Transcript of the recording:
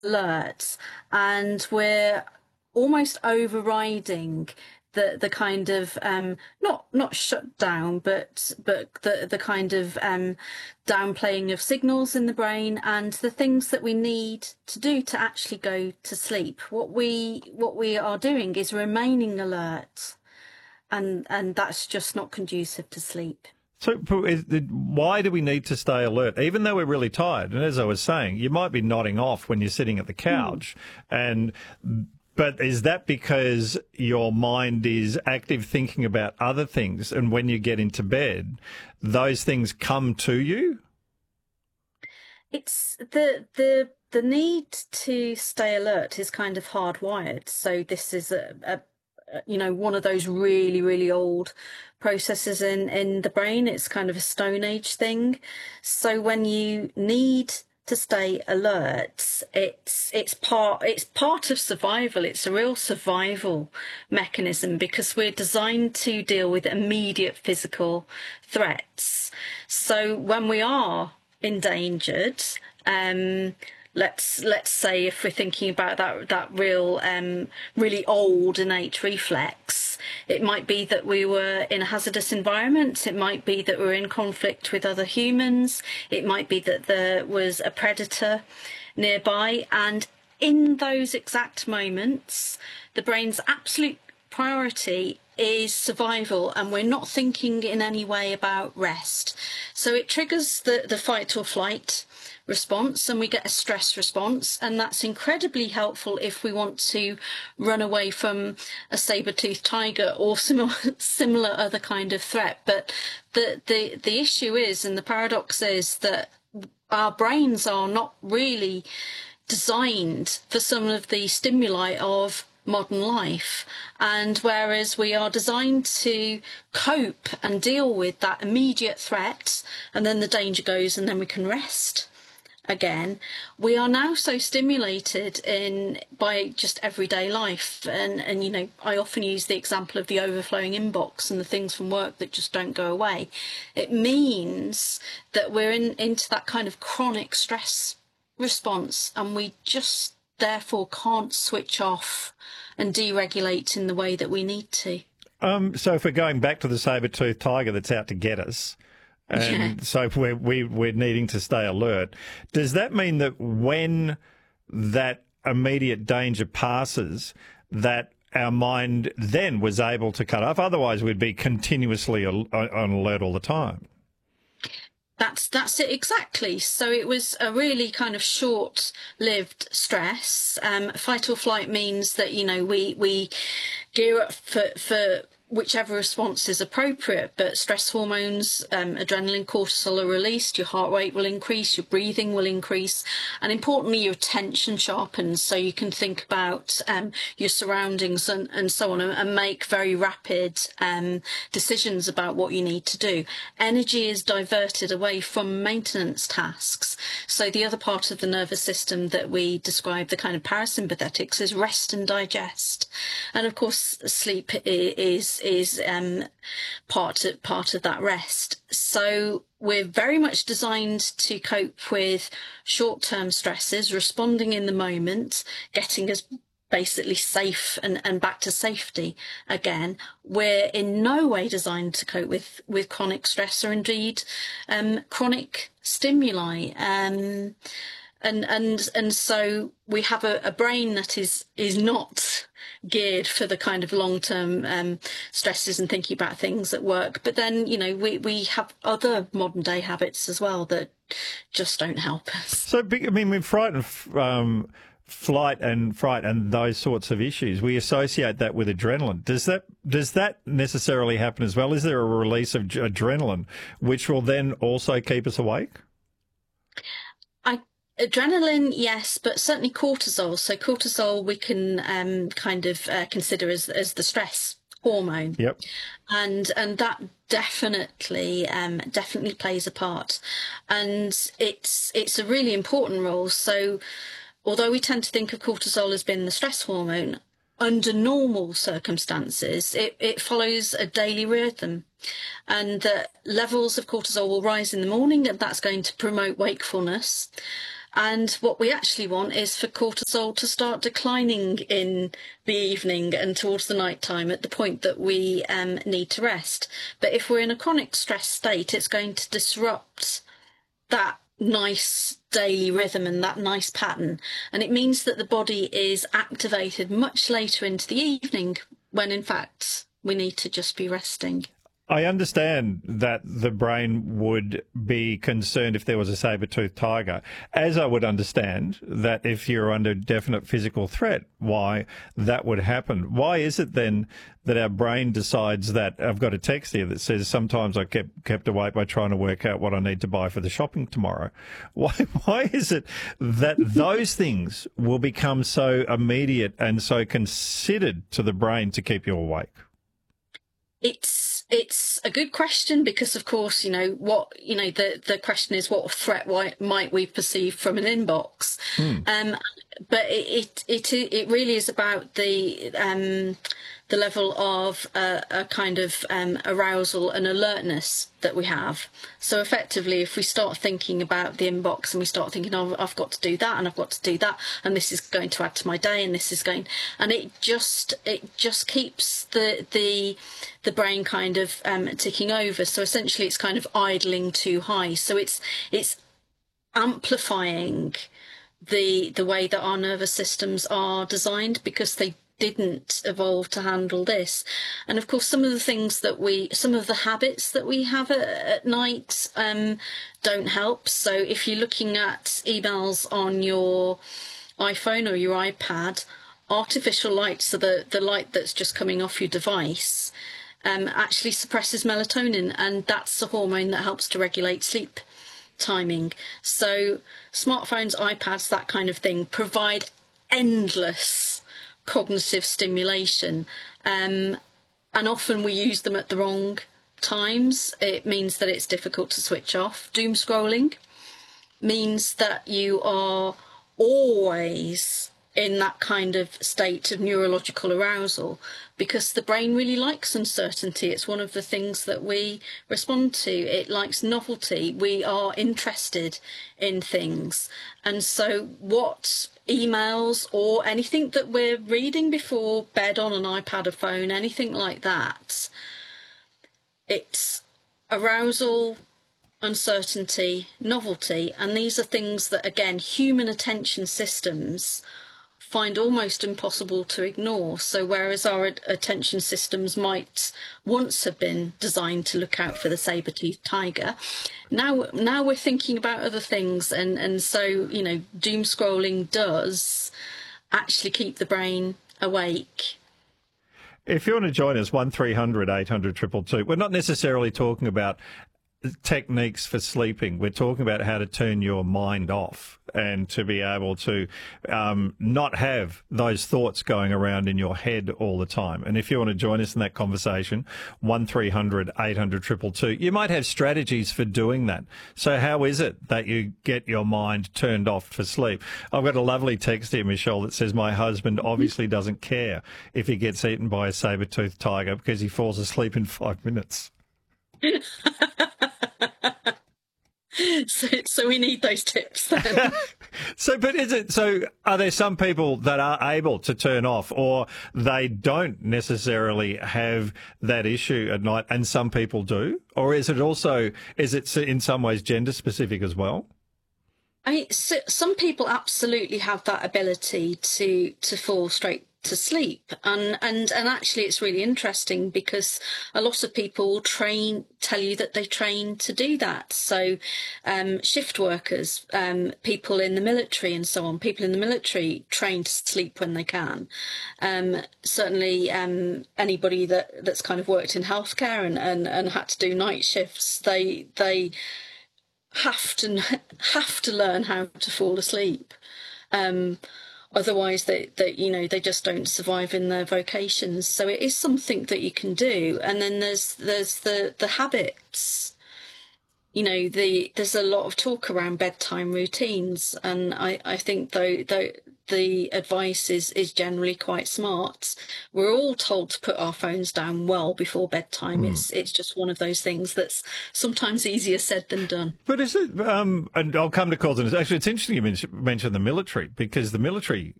alert, and we're almost overriding the kind of not shut down, but the kind of downplaying of signals in the brain and the things that we need to do to actually go to sleep. What we are doing is remaining alert, and that's just not conducive to sleep. So why do we need to stay alert, even though we're really tired? And as I was saying, you might be nodding off when you're sitting at the couch, but is that because your mind is active thinking about other things, and when you get into bed, those things come to you? It's the need to stay alert is kind of hardwired. So this is a one of those really old processes in the brain. It's kind of a Stone Age thing. So when you need to stay alert, it's part of survival. It's a real survival mechanism because we're designed to deal with immediate physical threats. So when we are endangered, let's say if we're thinking about that real really old innate reflex, it might be that we were in a hazardous environment, it might be that we're in conflict with other humans, it might be that there was a predator nearby, and in those exact moments the brain's absolute priority is survival, and we're not thinking in any way about rest. So it triggers the fight or flight response, and we get a stress response, and that's incredibly helpful if we want to run away from a saber-toothed tiger or similar other kind of threat. But the issue is, and the paradox is, that our brains are not really designed for some of the stimuli of modern life, and whereas we are designed to cope and deal with that immediate threat, and then the danger goes and then we can rest again, we are now so stimulated by just everyday life, and I often use the example of the overflowing inbox and the things from work that just don't go away. It means that we're into that kind of chronic stress response, and we just therefore can't switch off and deregulate in the way that we need to. So if we're going back to the saber-toothed tiger that's out to get us, and so if we're needing to stay alert, does that mean that when that immediate danger passes, that our mind then was able to cut off? Otherwise, we'd be continuously on alert all the time. That's it exactly. So it was a really kind of short-lived stress. Fight or flight means that we gear up for whichever response is appropriate, but stress hormones, adrenaline, cortisol are released, your heart rate will increase, your breathing will increase, and importantly, your attention sharpens, so you can think about your surroundings and so on, and make very rapid decisions about what you need to do. Energy is diverted away from maintenance tasks. So the other part of the nervous system that we describe, the kind of parasympathetics, is rest and digest. And of course, sleep is part of that rest. So we're very much designed to cope with short-term stresses, responding in the moment, getting us basically safe and back to safety again. We're in no way designed to cope with chronic stress, or indeed chronic stimuli. And so we have a brain that is not geared for the kind of long-term stresses and thinking about things at work. But then, we have other modern day habits as well that just don't help us. So, I mean, with flight and fright and those sorts of issues, we associate that with adrenaline. Does that necessarily happen as well? Is there a release of adrenaline which will then also keep us awake? Adrenaline, yes, but certainly cortisol. So cortisol we can consider as the stress hormone. Yep. And that definitely plays a part. And it's a really important role. So although we tend to think of cortisol as being the stress hormone, under normal circumstances, it follows a daily rhythm, and the levels of cortisol will rise in the morning, and that's going to promote wakefulness. And what we actually want is for cortisol to start declining in the evening and towards the night time at the point that we need to rest. But if we're in a chronic stress state, it's going to disrupt that nice daily rhythm and that nice pattern. And it means that the body is activated much later into the evening when in fact we need to just be resting. I understand that the brain would be concerned if there was a saber-toothed tiger, as I would understand that if you're under definite physical threat, why that would happen. Why is it then that our brain decides that? I've got a text here that says, sometimes I kept awake by trying to work out what I need to buy for the shopping tomorrow. Why is it that those things will become so immediate and so considered to the brain to keep you awake? It's a good question because, of course, the question is what threat might we perceive from an inbox? But it really is about the level of a kind of arousal and alertness that we have. So effectively, if we start thinking about the inbox and we start thinking, oh, I've got to do that and I've got to do that, and this is going to add to my day, and this is going, and it just keeps the brain kind of ticking over. So essentially, it's kind of idling too high. So it's amplifying the way that our nervous systems are designed because they didn't evolve to handle this. And of course, some of the habits that we have at night don't help. So if you're looking at emails on your iPhone or your iPad, artificial light, so the light that's just coming off your device, actually suppresses melatonin, and that's a hormone that helps to regulate sleep timing. So smartphones, iPads, that kind of thing provide endless cognitive stimulation, and often we use them at the wrong times. It means that it's difficult to switch off. Doom scrolling means that you are always in that kind of state of neurological arousal because the brain really likes uncertainty. It's one of the things that we respond to. It likes novelty. We are interested in things. And so what emails or anything that we're reading before bed on an iPad or phone, anything like that, it's arousal, uncertainty, novelty, and these are things that, again, human attention systems find almost impossible to ignore. So whereas our attention systems might once have been designed to look out for the saber-toothed tiger, now we're thinking about other things, and so doom scrolling does actually keep the brain awake. If you want to join us, 1300 800 222. We're not necessarily talking about techniques for sleeping. We're talking about how to turn your mind off and to be able to not have those thoughts going around in your head all the time. And if you want to join us in that conversation, 1300 800 222, you might have strategies for doing that. So how is it that you get your mind turned off for sleep? I've got a lovely text here, Michelle, that says, my husband obviously doesn't care if he gets eaten by a saber-toothed tiger because he falls asleep in 5 minutes. So we need those tips then. So are there some people that are able to turn off, or they don't necessarily have that issue at night and some people do? Or is it in some ways gender specific as well? Some people absolutely have that ability to fall straight to sleep, and actually it's really interesting because a lot of people tell you that they train to do that. So shift workers, people in the military and so on, people in the military train to sleep when they can. Certainly anybody that's kind of worked in healthcare and had to do night shifts, they have to learn how to fall asleep. Otherwise, they just don't survive in their vocations. So it is something that you can do. And then there's the habits there's a lot of talk around bedtime routines, and I think though the advice is generally quite smart. We're all told to put our phones down well before bedtime. It's just one of those things that's sometimes easier said than done. But is it, and I'll come to calls, and actually it's interesting you mentioned the military, because the military